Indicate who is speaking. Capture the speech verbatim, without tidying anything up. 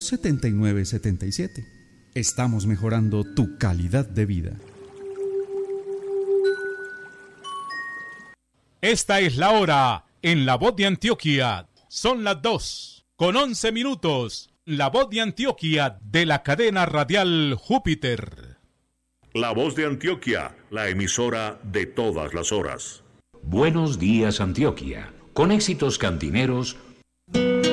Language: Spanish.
Speaker 1: setenta y nueve setenta y siete. Estamos mejorando tu calidad de vida.
Speaker 2: Esta es la hora en La Voz de Antioquia. Son las dos con once minutos. La Voz de Antioquia de la cadena radial Júpiter.
Speaker 3: La Voz de Antioquia, la emisora de todas las horas.
Speaker 4: Buenos días, Antioquia. Con éxitos cantineros